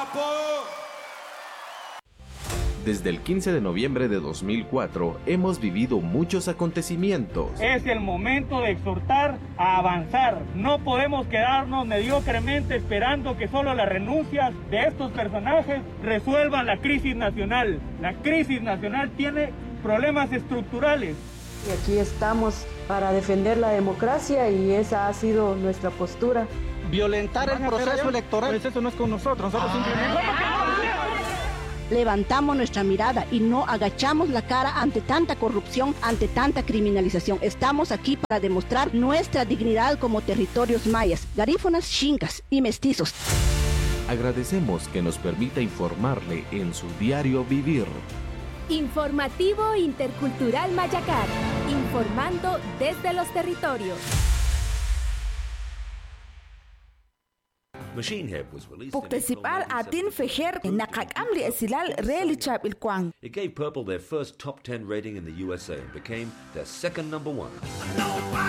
Desde el 15 de noviembre de 2004 hemos vivido muchos acontecimientos. Es el momento de exhortar a avanzar. No podemos quedarnos mediocremente esperando que solo las renuncias de estos personajes resuelvan la crisis nacional. La crisis nacional tiene problemas estructurales. Y aquí estamos para defender la democracia y esa ha sido nuestra postura. Violentar el proceso electoral. Pues eso no es con nosotros simplemente... Levantamos nuestra mirada y no agachamos la cara ante tanta corrupción, ante tanta criminalización. Estamos aquí para demostrar nuestra dignidad como territorios mayas, garífonas, xincas y mestizos. Agradecemos que nos permita informarle en su diario vivir. Informativo Intercultural Mayacar, informando desde los territorios. Puktesipal atin fejer nakak-amli esilal reali chap ilkwang. It gave Purple their first top 10 rating in the USA and became their second number one.